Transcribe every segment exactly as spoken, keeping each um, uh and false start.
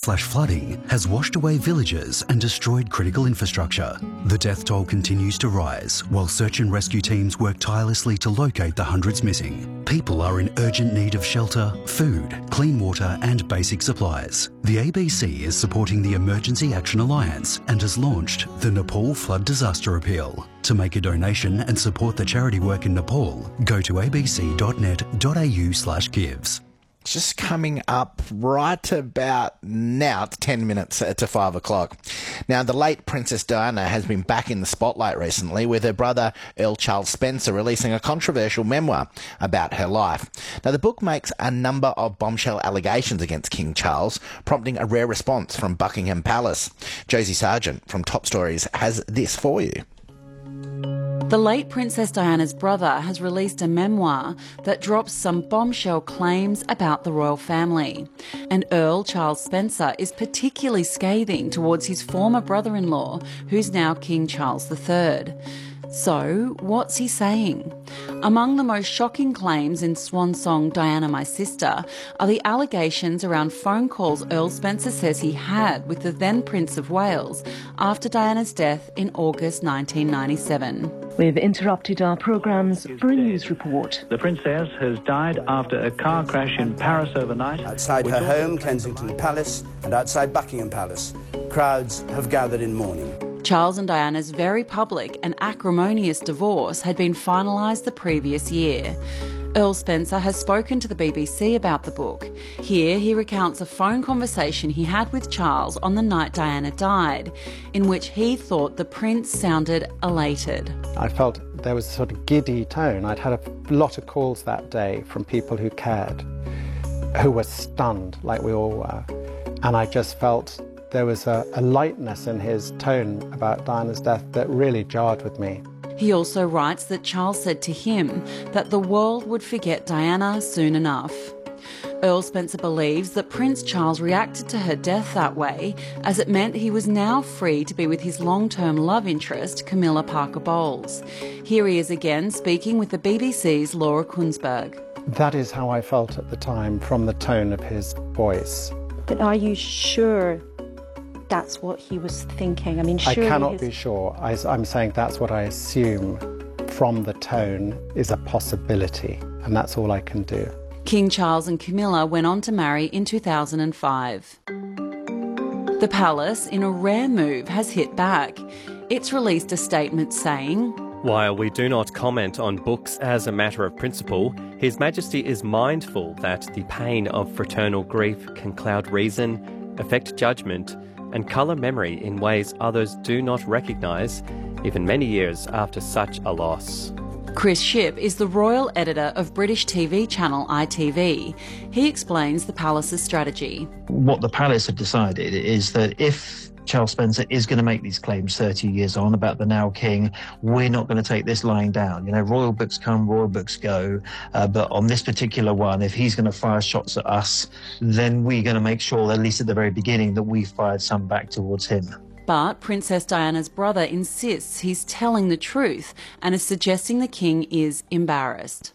flash flooding has washed away villages and destroyed critical infrastructure. The death toll continues to rise while search and rescue teams work tirelessly to locate the hundreds missing. People are in urgent need of shelter, food, clean water and basic supplies. The A B C is supporting the Emergency Action Alliance and has launched the Nepal Flood Disaster Appeal. To make a donation and support the charity work in Nepal, go to abc.net.au slash gives. Just coming up right about now, it's ten minutes to five o'clock. Now, the late Princess Diana has been back in the spotlight recently with her brother Earl Charles Spencer releasing a controversial memoir about her life. Now, the book makes a number of bombshell allegations against King Charles, prompting a rare response from Buckingham Palace. Josie Sargent from Top Stories has this for you. The late Princess Diana's brother has released a memoir that drops some bombshell claims about the royal family. And Earl Charles Spencer is particularly scathing towards his former brother-in-law, who's now King Charles the Third. So, what's he saying? Among the most shocking claims in Swan Song Diana My Sister are the allegations around phone calls Earl Spencer says he had with the then Prince of Wales after Diana's death in August nineteen ninety-seven. We've interrupted our programmes for a news report. The Princess has died after a car crash in Paris overnight. Outside her home, Kensington Palace, and outside Buckingham Palace, crowds have gathered in mourning. Charles and Diana's very public and acrimonious divorce had been finalised the previous year. Earl Spencer has spoken to the B B C about the book. Here he recounts a phone conversation he had with Charles on the night Diana died, in which he thought the Prince sounded elated. I felt there was a sort of giddy tone. I'd had a lot of calls that day from people who cared, who were stunned like we all were. And I just felt there was a, a lightness in his tone about Diana's death that really jarred with me. He also writes that Charles said to him that the world would forget Diana soon enough. Earl Spencer believes that Prince Charles reacted to her death that way, as it meant he was now free to be with his long-term love interest, Camilla Parker Bowles. Here he is again speaking with the B B C's Laura Kunsberg. That is how I felt at the time from the tone of his voice. But are you sure that's what he was thinking? I mean, I surely cannot his... be sure. I, I'm saying that's what I assume from the tone is a possibility, and that's all I can do. King Charles and Camilla went on to marry in two thousand five. The palace, in a rare move, has hit back. It's released a statement saying, "While we do not comment on books as a matter of principle, His Majesty is mindful that the pain of fraternal grief can cloud reason, affect judgment, and colour memory in ways others do not recognise, even many years after such a loss." Chris Shipp is the royal editor of British T V channel I T V. He explains the palace's strategy. What the palace have decided is that if Charles Spencer is going to make these claims thirty years on about the now king, we're not going to take this lying down. You know, royal books come, royal books go. Uh, but on this particular one, if he's going to fire shots at us, then we're going to make sure, at least at the very beginning, that we fired some back towards him. But Princess Diana's brother insists he's telling the truth and is suggesting the king is embarrassed.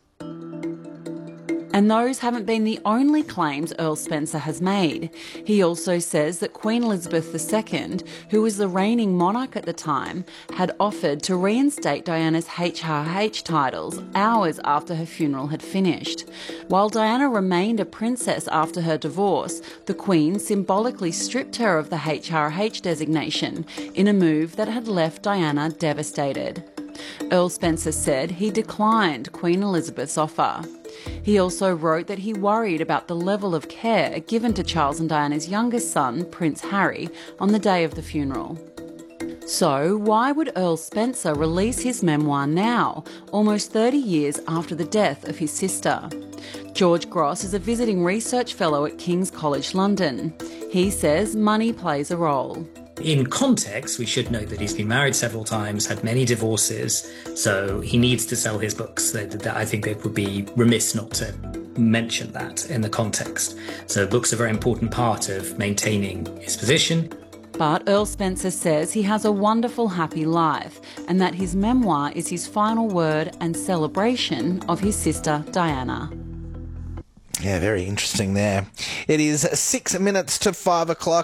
And those haven't been the only claims Earl Spencer has made. He also says that Queen Elizabeth the Second, who was the reigning monarch at the time, had offered to reinstate Diana's H R H titles hours after her funeral had finished. While Diana remained a princess after her divorce, the Queen symbolically stripped her of the H R H designation in a move that had left Diana devastated. Earl Spencer said he declined Queen Elizabeth's offer. He also wrote that he worried about the level of care given to Charles and Diana's youngest son, Prince Harry, on the day of the funeral. So why would Earl Spencer release his memoir now, almost thirty years after the death of his sister? George Gross is a visiting research fellow at King's College London. He says money plays a role. In context, we should note that he's been married several times, had many divorces, so he needs to sell his books. I think it would be remiss not to mention that in the context. So books are a very important part of maintaining his position. But Earl Spencer says he has a wonderful, happy life and that his memoir is his final word and celebration of his sister Diana. Yeah, very interesting there. It is six minutes to five o'clock.